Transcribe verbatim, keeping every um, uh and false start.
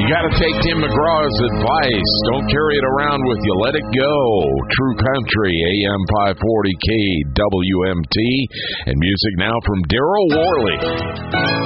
You got to take Tim McGraw's advice. Don't carry it around with you. Let it go. True Country, A M five forty K W M T. And music now from Daryl Worley.